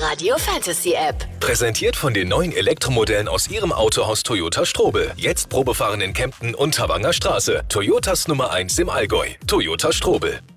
Radio Fantasy App. Präsentiert von den neuen Elektromodellen aus Ihrem Autohaus Toyota Strobel. Jetzt Probefahren in Kempten und Thabanger Straße. Toyotas Nummer 1 im Allgäu. Toyota Strobel.